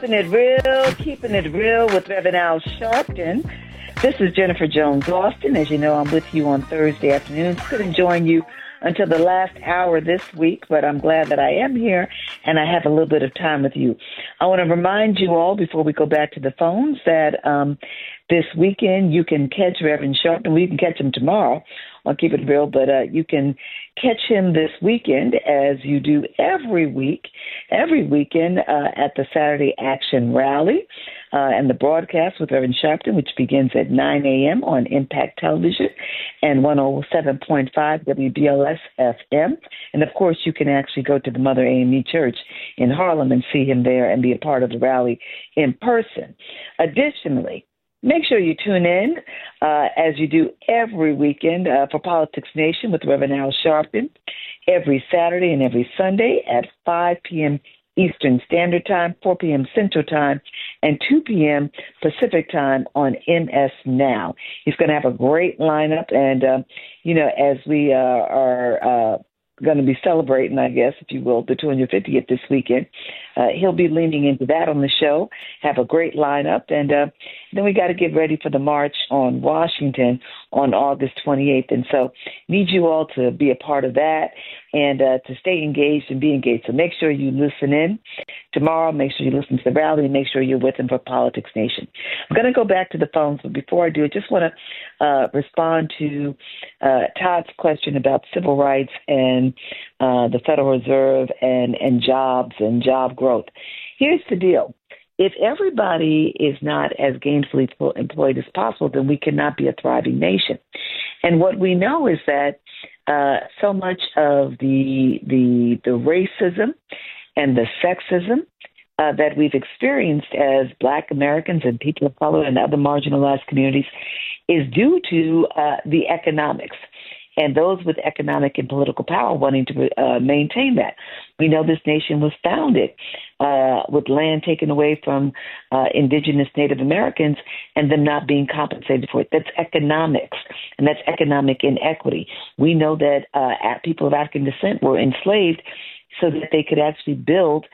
Keeping it real with Reverend Al Sharpton. This is Jennifer Jones Austin. As you know, I'm with you on Thursday afternoons. Couldn't join you until the last hour this week, but I'm glad that I am here and I have a little bit of time with you. I want to remind you all before we go back to the phones that this weekend you can catch Reverend Sharpton. Well, you can catch him tomorrow on Keep It Real, but you can catch him this weekend as you do every weekend at the Saturday Action Rally and the broadcast with Reverend Sharpton, which begins at 9 a.m. on Impact Television and 107.5 WBLS FM. And, of course, you can actually go to the Mother AME Church in Harlem and see him there and be a part of the rally in person. Additionally, make sure you tune in, as you do every weekend, for Politics Nation with Reverend Al Sharpton every Saturday and every Sunday at 5 p.m. Eastern Standard Time, 4 p.m. Central Time, and 2 p.m. Pacific Time on MS Now. He's going to have a great lineup, and, as we are going to be celebrating, I guess, if you will, the 250th this weekend. He'll be leaning into that on the show, have a great lineup, and then we got to get ready for the march on Washington on August 28th. And so need you all to be a part of that and to stay engaged and be engaged. So make sure you listen in tomorrow. Make sure you listen to the rally and make sure you're with him for Politics Nation. I'm going to go back to the phones, but before I do, I just want to respond to Todd's question about civil rights and the Federal Reserve and jobs and job growth. Here's the deal. If everybody is not as gainfully employed as possible, then we cannot be a thriving nation. And what we know is that so much of the racism and the sexism that we've experienced as Black Americans and people of color and other marginalized communities is due to the economics. And those with economic and political power wanting to maintain that. We know this nation was founded with land taken away from indigenous Native Americans and them not being compensated for it. That's economics, and that's economic inequity. We know that people of African descent were enslaved so that they could actually build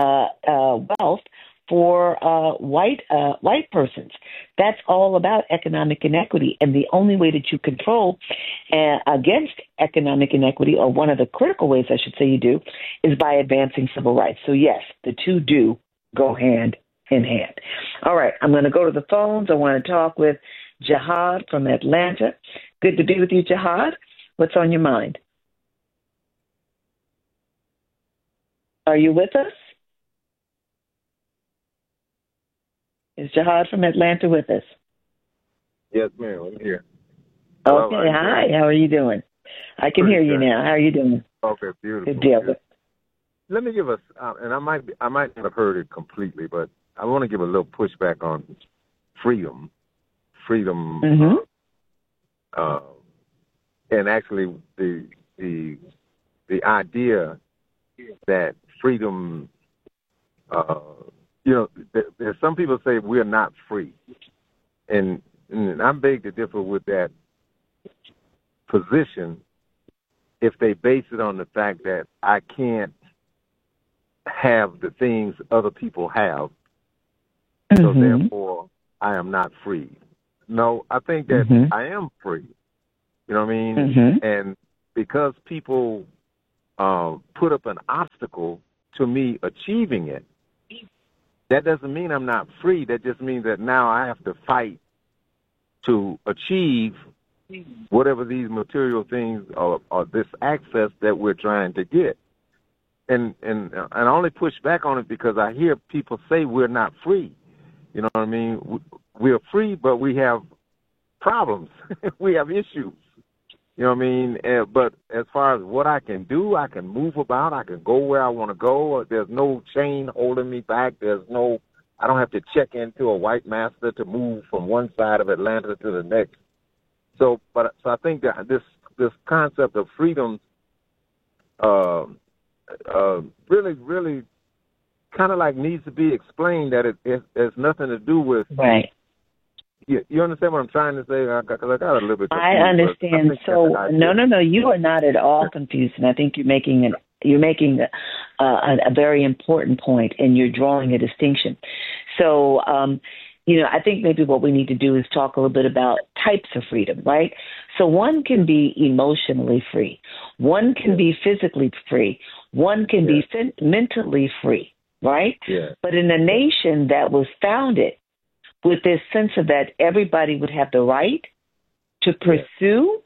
wealth for white persons. That's all about economic inequity. And the only way that you control against economic inequity, or one of the critical ways I should say you do, is by advancing civil rights. So yes, the two do go hand in hand. All right, I'm going to go to the phones. I want to talk with Jihad from Atlanta. Good to be with you, Jihad. What's on your mind? Are you with us? Is Jihad from Atlanta with us? Yes, ma'am. I'm here. Okay. Hi. How are you doing? I can hear you now. How are you doing? Okay, beautiful. Good deal. Let me give us, and I might not have heard it completely, but I want to give a little pushback on freedom. Mm-hmm. And actually the idea that freedom. There's some people say we're not free, and I'm big to differ with that position if they base it on the fact that I can't have the things other people have, so therefore I am not free. No, I think that I am free. You know what I mean? And because people put up an obstacle to me achieving it, that doesn't mean I'm not free. That just means that now I have to fight to achieve whatever these material things or this access that we're trying to get. And I only push back on it because I hear people say we're not free. You know what I mean? We're free, but we have problems. We have issues. You know what I mean? But as far as what I can do, I can move about. I can go where I want to go. There's no chain holding me back. I don't have to check into a white master to move from one side of Atlanta to the next. So I think that this concept of freedom really, really kind of like needs to be explained, that it has nothing to do with right. You understand what I'm trying to say? Because I got a little bit confused. I understand. No, you are not at all confused, and I think you're making an You're making a very important point, and you're drawing a distinction. So, I think maybe what we need to do is talk a little bit about types of freedom, right? So one can be emotionally free. One can be physically free. One can be mentally free, right? Yeah. But in a nation that was founded with this sense of that everybody would have the right to pursue,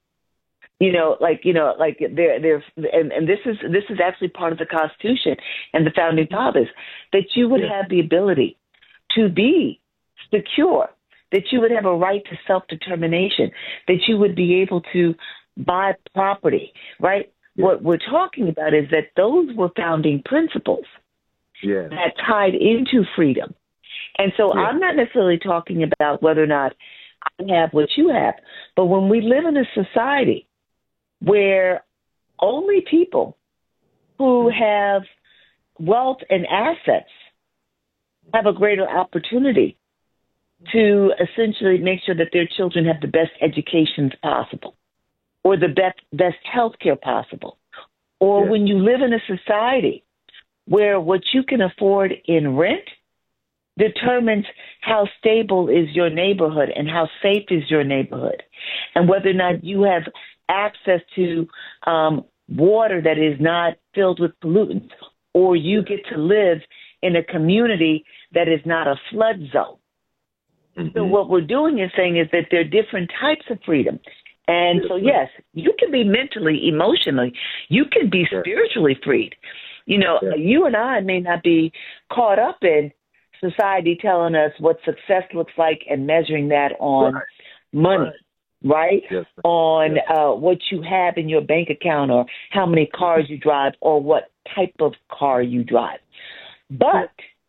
and this is actually part of the Constitution and the Founding Fathers, that you would have the ability to be secure, that you would have a right to self-determination, that you would be able to buy property, right? Yeah. What we're talking about is that those were founding principles that tied into freedom. And so I'm not necessarily talking about whether or not I have what you have, but when we live in a society where only people who have wealth and assets have a greater opportunity to essentially make sure that their children have the best educations possible or the best health care possible. Or when you live in a society where what you can afford in rent determines how stable is your neighborhood and how safe is your neighborhood, and whether or not you have access to water that is not filled with pollutants, or you get to live in a community that is not a flood zone. Mm-hmm. So what we're doing is saying is that there are different types of freedom. And so, yes, you can be mentally, emotionally, you can be spiritually freed. You and I may not be caught up in society telling us what success looks like and measuring that on money. Right? Yes. On what you have in your bank account or how many cars you drive or what type of car you drive. But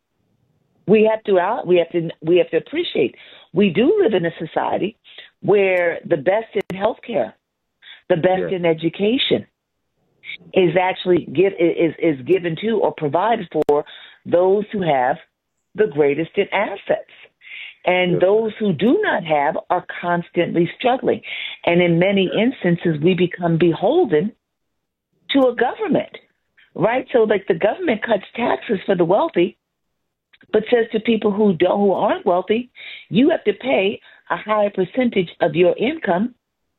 we have to appreciate we do live in a society where the best in healthcare, the best in education is actually given to or provided for those who have the greatest in assets. And those who do not have are constantly struggling. And in many instances, we become beholden to a government, right? So like the government cuts taxes for the wealthy, but says to people who aren't wealthy, you have to pay a higher percentage of your income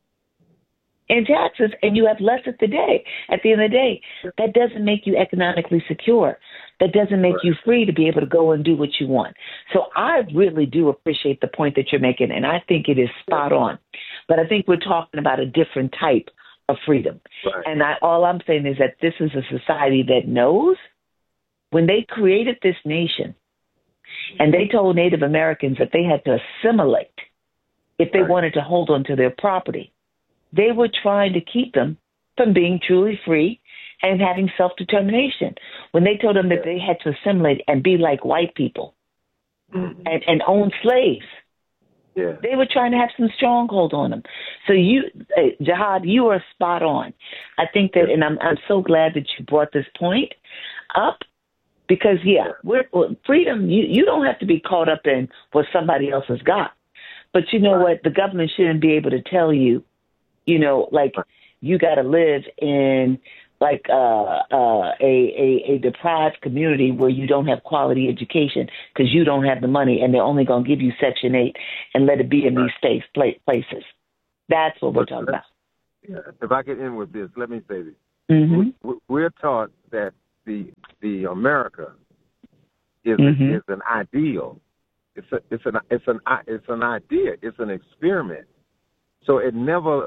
in taxes, and you have less at the end of the day. That doesn't make you economically secure. That doesn't make you free to be able to go and do what you want. So I really do appreciate the point that you're making, and I think it is spot on. But I think we're talking about a different type of freedom. Right. And all I'm saying is that this is a society that knows when they created this nation and they told Native Americans that they had to assimilate if they wanted to hold on to their property, they were trying to keep them from being truly free and having self-determination. When they told them that they had to assimilate and be like white people and own slaves, they were trying to have some stronghold on them. So Jihad, you are spot on. I think that, and I'm so glad that you brought this point up because, freedom, you don't have to be caught up in what somebody else has got. But you know what? The government shouldn't be able to tell you, you got to live in a deprived community where you don't have quality education because you don't have the money and they're only going to give you Section 8 and let it be in these places. That's what we're talking about. If I get in with this, let me say this. Mm-hmm. We're taught that the America is an ideal. It's an idea. It's an experiment. So it never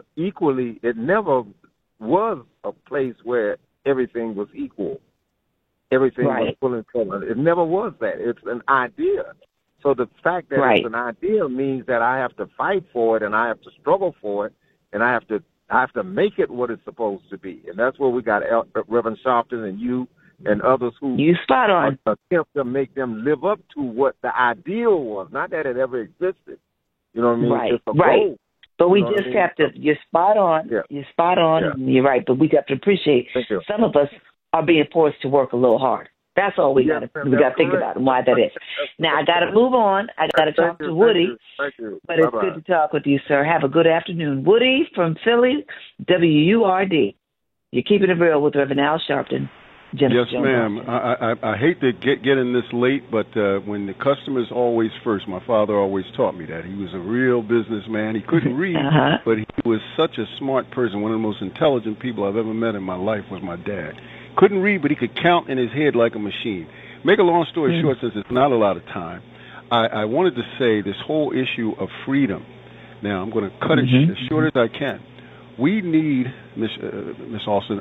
was a place where everything was equal. Everything was full and full. It never was that. It's an idea. So the fact that it's an idea means that I have to fight for it and I have to struggle for it and I have to make it what it's supposed to be. And that's where we got Reverend Sharpton and you and others who spot on. attempt to make them live up to what the ideal was. Not that it ever existed. You know what I mean? Right. It's a goal. But we just have to, you're spot on. Yeah. You're spot on. Yeah. And you're right. But we have to appreciate some of us are being forced to work a little hard. That's all we got to think about and why that is. Now, I got to move on. I got to talk to Woody. Thank you. But it's good to talk with you, sir. Have a good afternoon. Woody from Philly, WURD. You're keeping it real with Reverend Al Sharpton. Jennifer Yes, Jones ma'am. Austin. I hate to get in this late, but when the customer's always first, my father always taught me that. He was a real businessman. He couldn't read, but he was such a smart person. One of the most intelligent people I've ever met in my life was my dad. Couldn't read, but he could count in his head like a machine. Make a long story short, since it's not a lot of time, I wanted to say this whole issue of freedom. Now, I'm going to cut it as short as I can. We need, Miss Austin,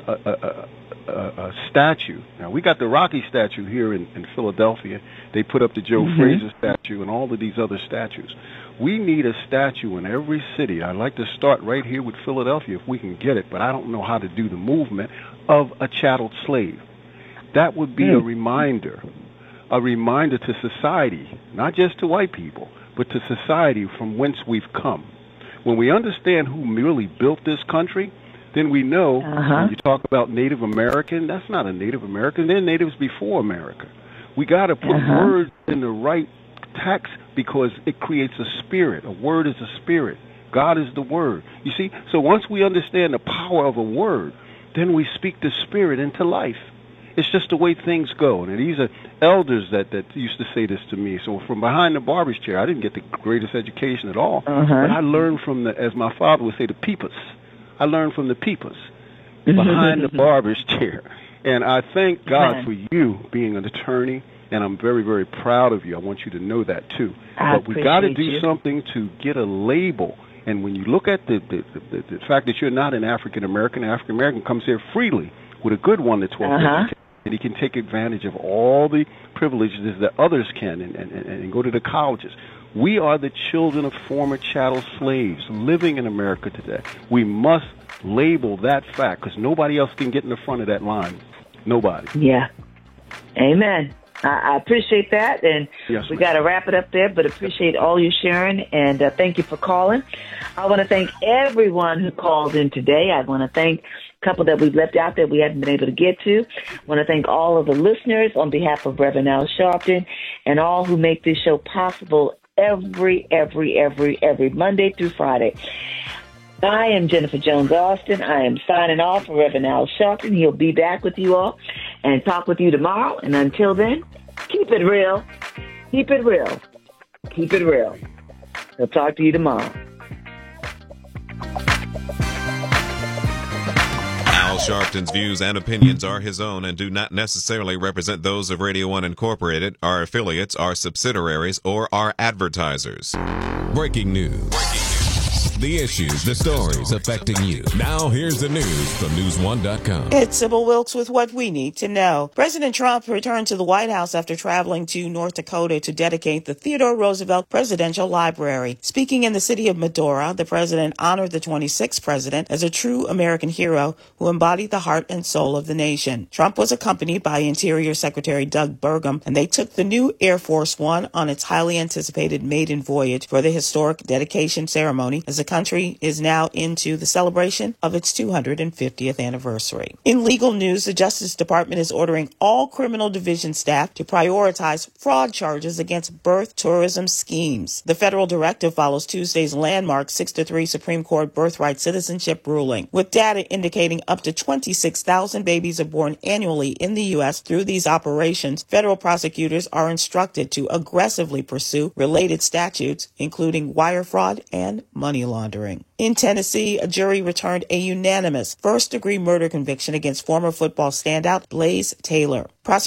a statue. Now, we got the Rocky statue here in Philadelphia. They put up the Joe Frazier statue and all of these other statues. We need a statue in every city. I'd like to start right here with Philadelphia if we can get it, but I don't know how to do the movement of a chattel slave. That would be a reminder to society, not just to white people, but to society from whence we've come. When we understand who really built this country, then we know when you talk about Native American, that's not a Native American. They're natives before America. We got to put words in the right text because it creates a spirit. A word is a spirit. God is the word. You see, so once we understand the power of a word, then we speak the spirit into life. It's just the way things go. And these are elders that used to say this to me. So from behind the barber's chair, I didn't get the greatest education at all. But I learned from as my father would say, the peepers. I learned from the peepers behind the barber's chair. And I thank God for you being an attorney, and I'm very, very proud of you. I want you to know that, too. But we got to do something to get a label. And when you look at the fact that you're not an African-American comes here freely with a good one that's well-educated. And he can take advantage of all the privileges that others can and go to the colleges. We are the children of former chattel slaves living in America today. We must label that fact because nobody else can get in the front of that line. Nobody. Yeah. Amen. I appreciate that, and we got to wrap it up there, but appreciate all you sharing, and thank you for calling. I want to thank everyone who called in today. I want to thank a couple that we've left out that we haven't been able to get to. I want to thank all of the listeners on behalf of Reverend Al Sharpton and all who make this show possible every Monday through Friday. I am Jennifer Jones Austin. I am signing off for Reverend Al Sharpton. He'll be back with you all and talk with you tomorrow. And until then, keep it real. Keep it real. Keep it real. He'll talk to you tomorrow. Al Sharpton's views and opinions are his own and do not necessarily represent those of Radio 1 Incorporated, our affiliates, our subsidiaries, or our advertisers. Breaking news. The issues, the stories affecting you. Now here's the news from News1.com. It's Sybil Wilkes with what we need to know. President Trump returned to the White House after traveling to North Dakota to dedicate the Theodore Roosevelt Presidential Library. Speaking in the city of Medora, the president honored the 26th president as a true American hero who embodied the heart and soul of the nation. Trump was accompanied by Interior Secretary Doug Burgum, and they took the new Air Force One on its highly anticipated maiden voyage for the historic dedication ceremony as the country is now into the celebration of its 250th anniversary. In legal news, the Justice Department is ordering all criminal division staff to prioritize fraud charges against birth tourism schemes. The federal directive follows Tuesday's landmark 6-3 Supreme Court birthright citizenship ruling, with data indicating up to 26,000 babies are born annually in the U.S. through these operations. Federal prosecutors are instructed to aggressively pursue related statutes, including wire fraud and money laundering. In Tennessee, a jury returned a unanimous first-degree murder conviction against former football standout Blaze Taylor.